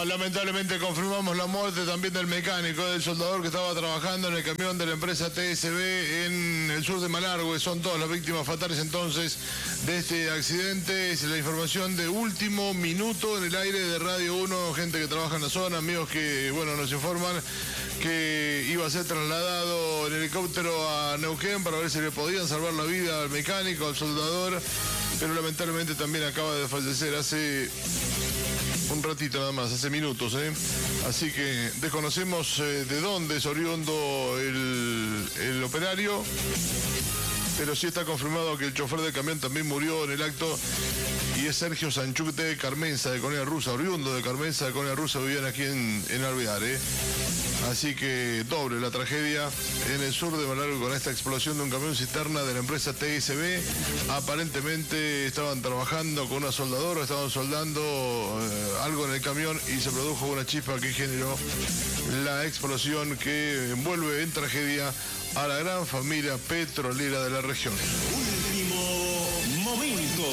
Bueno, lamentablemente confirmamos la muerte también del mecánico, del soldador que estaba trabajando en el camión de la empresa TSB en el sur de Malargüe. Son todas las víctimas fatales entonces de este accidente. Es la información de último minuto en el aire de Radio 1, gente que trabaja en la zona, amigos que, bueno, nos informan que iba a ser trasladado en helicóptero a Neuquén para ver si le podían salvar la vida al mecánico, al soldador, pero lamentablemente también acaba de fallecer hace un ratito nada más, hace minutos, Así que desconocemos de dónde es oriundo el operario, pero sí está confirmado que el chofer del camión también murió en el acto y es Sergio Sanchuk de Carmenza, de Colonia Rusa, oriundo de Carmenza, de Colonia Rusa, vivían aquí en Alvear, Así que doble la tragedia en el sur de Malargüe con esta explosión de un camión cisterna de la empresa TSB. Aparentemente estaban trabajando con una soldadora, estaban soldando algo en el camión y se produjo una chispa que generó la explosión que envuelve en tragedia a la gran familia petrolera de la región. Último momento.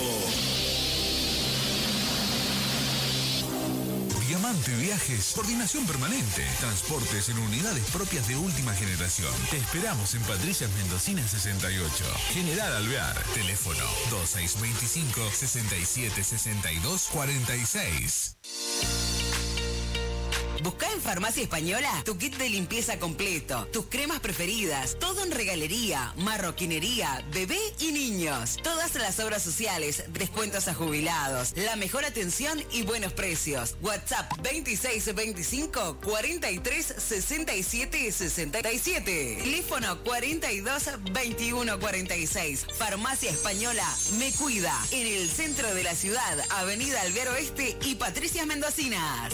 Diamante Viajes, coordinación permanente, transportes en unidades propias de última generación. Te esperamos en Patricias Mendocina 68, General Alvear, teléfono 2625 67 62 46. Buscá en Farmacia Española tu kit de limpieza completo, tus cremas preferidas, todo en regalería, marroquinería, bebé y niños. Todas las obras sociales, descuentos a jubilados, la mejor atención y buenos precios. WhatsApp 2625 43 67 67. Teléfono 42 21 46. Farmacia Española Me Cuida, en el centro de la ciudad, Avenida Alvear Oeste y Patricias Mendocinas.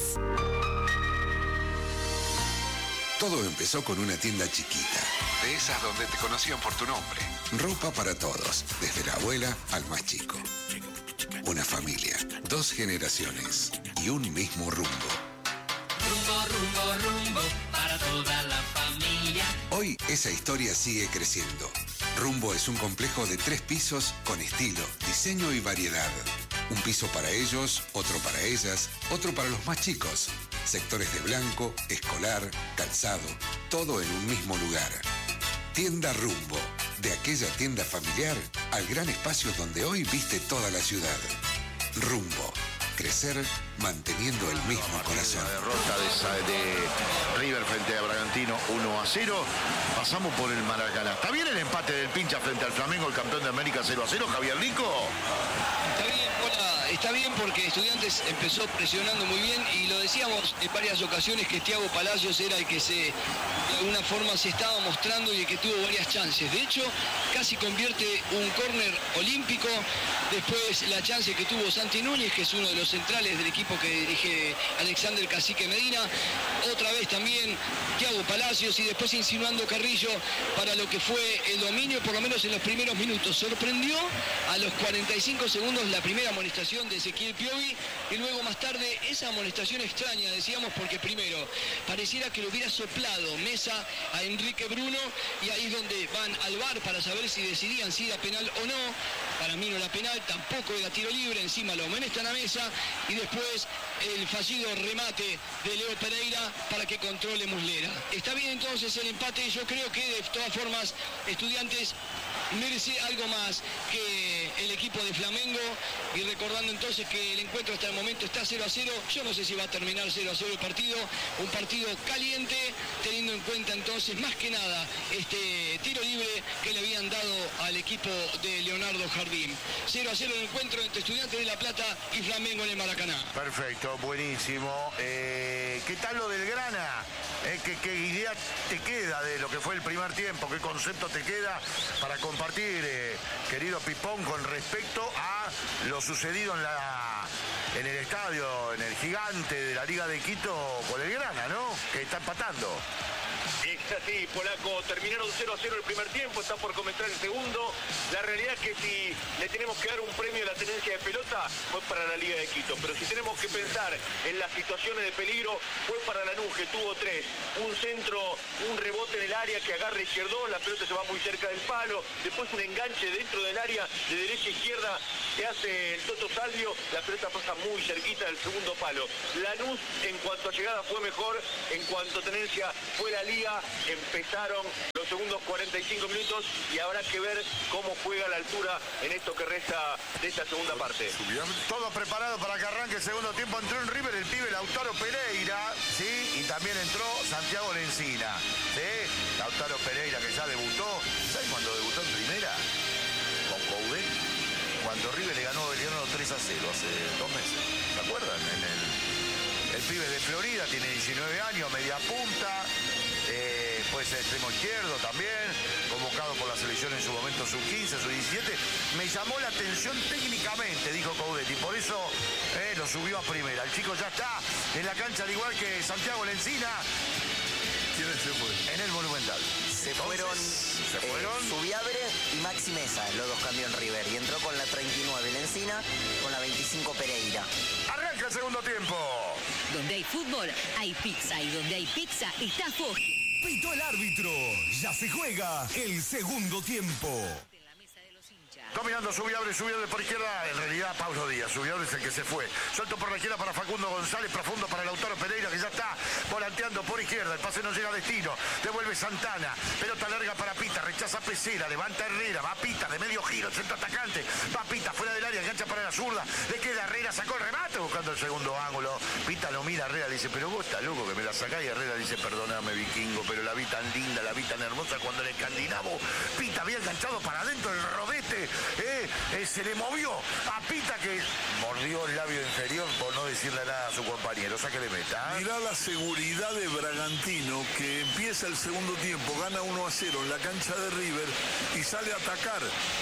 Todo empezó con una tienda chiquita, de esas donde te conocían por tu nombre. Ropa para todos, desde la abuela al más chico. Una familia, 2 generaciones y un mismo rumbo. Rumbo, rumbo, rumbo, para toda la familia. Hoy esa historia sigue creciendo. Rumbo es un complejo de 3 pisos con estilo, diseño y variedad. Un piso para ellos, otro para ellas, otro para los más chicos. Sectores de blanco, escolar, calzado, todo en un mismo lugar. Tienda Rumbo, de aquella tienda familiar al gran espacio donde hoy viste toda la ciudad. Rumbo, crecer manteniendo el mismo corazón. La derrota de River frente a Bragantino 1-0. Pasamos por el Maracaná. ¿Está bien el empate del Pincha frente al Flamengo, el campeón de América 0-0, Javier Rico? Está bien, hola, está bien porque Estudiantes empezó presionando muy bien y lo decíamos en varias ocasiones que Thiago Palacios era el que de alguna forma se estaba mostrando y el que tuvo varias chances. De hecho, casi convierte un córner olímpico. Después la chance que tuvo Santi Núñez, que es uno de los centrales del equipo que dirige Alexander Cacique Medina. Otra vez también Thiago Palacios y después insinuando Carrillo para lo que fue el dominio, por lo menos en los primeros minutos. Sorprendió a los 45 segundos la primera amonestación de Ezequiel Piovi y luego más tarde esa amonestación extraña, decíamos, porque primero pareciera que lo hubiera soplado Mesa a Enrique Bruno y ahí es donde van al VAR para saber si decidían si era penal o no. Para mí no era penal, tampoco era tiro libre, encima lo amonestan a Mesa y después el fallido remate de Leo Pereira para que controle Muslera. Está bien entonces el empate, yo creo que de todas formas Estudiantes merece algo más que el equipo de Flamengo y recordando entonces que el encuentro hasta el momento está 0-0, yo no sé si va a terminar 0-0 el partido, un partido caliente teniendo en cuenta entonces más que nada este tiro libre que le habían dado al equipo de Leonardo Jardín. 0-0 el encuentro entre Estudiantes de La Plata y Flamengo en el Maracaná. Perfecto, buenísimo. ¿Qué tal lo del Grana? ¿Qué idea te queda de lo que fue el primer tiempo? ¿Qué concepto te queda para compartir, querido Pipón, con respecto a lo sucedido en el estadio, en el gigante de la Liga de Quito con el Grana, ¿no? Que está empatando. así, Polaco. Terminaron 0-0 el primer tiempo, está por comenzar el segundo. La realidad es que si le tenemos que dar un premio a la tenencia de pelota, fue para la Liga de Quito. Pero si tenemos que pensar en las situaciones de peligro, fue para Lanús, que tuvo 3. Un centro, un rebote en el área que agarra Izquierdo, la pelota se va muy cerca del palo. Después un enganche dentro del área, de derecha a izquierda, que hace el Toto Salvio. La pelota pasa muy cerquita del segundo palo. Lanús, en cuanto a llegada, fue mejor. En cuanto a tenencia, fue la Liga. Empezaron los segundos 45 minutos y habrá que ver cómo juega a la altura en esto que resta de esta segunda parte. Todo preparado para que arranque el segundo tiempo. Entró en River el pibe Lautaro Pereira, ¿sí? Y también entró Santiago Lencina, ¿sí? Lautaro Pereira, que ya debutó. ¿Sabes cuándo debutó en primera? Con Coudet. Cuando River le ganó a Belgrano 3-0 hace 2 meses. ¿Se acuerdan? El pibe de Florida, tiene 19 años, media punta. Puede ser extremo izquierdo también, convocado por la selección en su momento sub-15, sub-17. Me llamó la atención técnicamente, dijo Coudet, y por eso lo subió a primera. El chico ya está en la cancha, al igual que Santiago Lencina. ¿Quiénes se fueron? En el Monumental. Se fueron Subiabre y Maxi Mesa, los dos cambió en River. Y entró con la 39 Lencina, con la 25 Pereira. Arranca el segundo tiempo. Donde hay fútbol, hay pizza. Y donde hay pizza, está Fogi. Pitó el árbitro. Ya se juega el segundo tiempo. Dominando Subiabre por izquierda, en realidad Pablo Díaz. Subiabre es el que se fue. Suelto por la izquierda para Facundo González, profundo para Lautaro Pereira, que ya está volanteando por izquierda. El pase no llega a destino. Devuelve Santana. Pelota larga para Pita. Rechaza Pesera. Levanta Herrera. Va Pita de medio giro. El centro atacante. Va Pita fuera del área. Engancha para la zurda. Le queda Herrera. Sacó el remate buscando el segundo ángulo. Pita lo mira a Herrera. Le dice, pero vos estás loco que me la sacás. Y Herrera dice, perdóname, vikingo, pero la vi tan linda, la vi tan hermosa cuando el escandinavo Pita había enganchado para adentro el rodete. Se le movió a Pita, que mordió el labio inferior por no decirle nada a su compañero. Saque de meta. Mirá la seguridad de Bragantino, que empieza el segundo tiempo, gana 1-0 en la cancha de River y sale a atacar,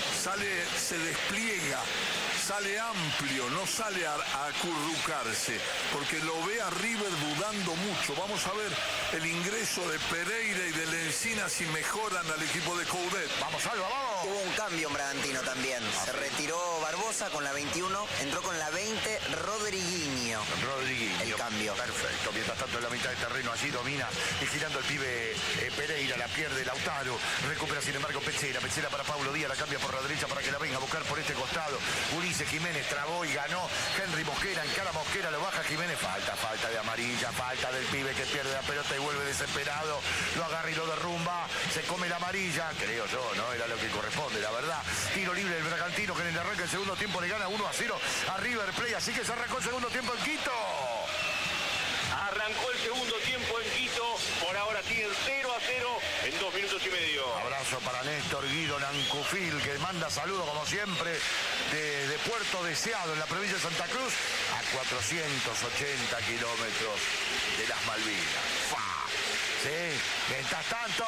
se despliega, sale amplio, no sale a acurrucarse, porque lo ve a River dudando mucho. Vamos a ver el ingreso de Pereira y de Lencina si mejoran al equipo de Coudet. Vamos, Alba, vamos. Hubo un cambio en Bragantino también. Se retiró Barbosa con la 21, entró con la 20 Rodriguinho. El cambio. Perfecto. Mientras tanto, en la mitad del terreno allí domina y girando el pibe Pereira, la pierde Lautaro. Recupera sin embargo Pesera. Pesera para Pablo Díaz, la cambia por la derecha para que la venga a buscar por este costado. Ulises Jiménez trabó y ganó. Henry Mosquera, encara Mosquera, lo baja Jiménez. Falta de amarilla, falta del pibe que pierde la pelota y vuelve desesperado. Lo agarra y lo derrumba. Se come la amarilla, creo yo, ¿no? Era lo que corresponde, la verdad. Tiro libre del Bragantino, que en el arranque del segundo tiempo le gana 1-0 a River Plate. Así que se arrancó el segundo tiempo en Quito. Arrancó el segundo tiempo en Quito. Por ahora siguen 0-0 en 2 minutos y medio. Abrazo para Néstor Guido Nancufil, que manda saludos como siempre de Puerto Deseado, en la provincia de Santa Cruz, a 480 kilómetros de las Malvinas. ¡Fa! ¿Sí? Mientras tanto,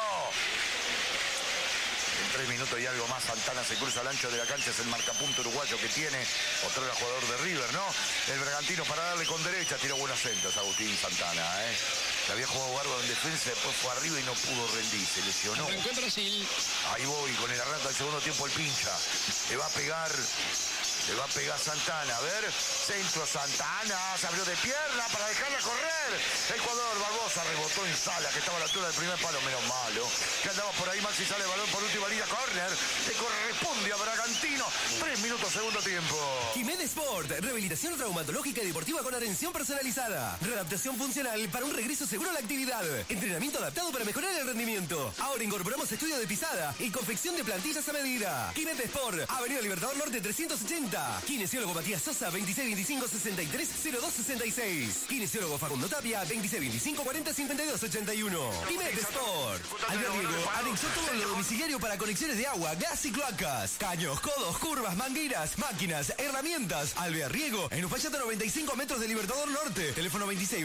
en 3 minutos y algo más, Santana se cruza al ancho de la cancha, es el marcapunto uruguayo que tiene, otro jugador de River, ¿no? El Bragantino para darle con derecha, tiró buenos centros Agustín Santana, Se había jugado bárbaro en defensa, después fue arriba y no pudo rendir, se lesionó. Arrancó en Brasil. Ahí voy, con el arranque del segundo tiempo el pincha. Le va a pegar Santana, a ver, centro Santana, se abrió de pierna para dejarla correr. El jugador Barbosa rebotó en Sala, que estaba a la altura del primer palo, menos malo. Que andaba por ahí, Maxi sale el balón por última línea, córner. Le corresponde a Bragantino. 3 minutos, segundo tiempo. Jiménez Sport, rehabilitación traumatológica y deportiva con atención personalizada. Readaptación funcional para un regreso seguro a la actividad. Entrenamiento adaptado para mejorar el rendimiento. Ahora incorporamos estudio de pisada y confección de plantillas a medida. Jiménez Sport, Avenida Libertador Norte 380. Kinesiólogo Matías Sosa, 2625-630266. Kinesiólogo Facundo Tapia, 2625-405281. Jiménez Sport. Alvear Riego anexó todo lo domiciliario para conexiones de agua, gas y cloacas. Caños, codos, curvas, mangueras, máquinas, herramientas. Alvear Riego en Uspallata 95 metros de Libertador Norte. Teléfono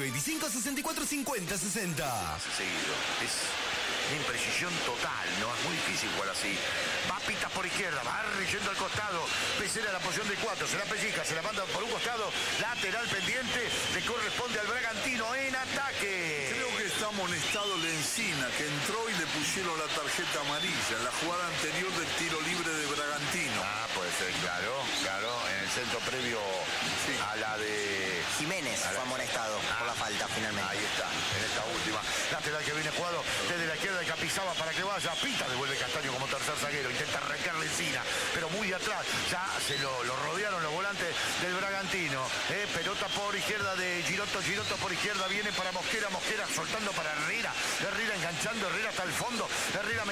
2625-645060. Seguido. Es imprecisión total, ¿no? Es muy difícil jugar así. Va Pita por izquierda, va yendo al costado. Pesera a la posición de 4, se la pellizca, se la manda por un costado. Lateral pendiente, le corresponde al Bragantino en ataque. Creo que está amonestado Lencina, que entró y le pusieron la tarjeta amarilla en la jugada anterior del tiro libre de Bragantino. Ah, puede ser, claro, en el centro previo a la de... Jiménez fue amonestado por la falta finalmente. Ahí está, en esta última. Lateral que viene jugado desde la izquierda de Capizaba para que vaya. Pita, devuelve Castaño como tercer zaguero. Intenta arrancarle Encina, pero muy atrás. Ya se lo rodearon los volantes del Bragantino. Pelota por izquierda de Giroto por izquierda viene para Mosquera soltando para Herrera enganchando, Herrera hasta el fondo, Herrera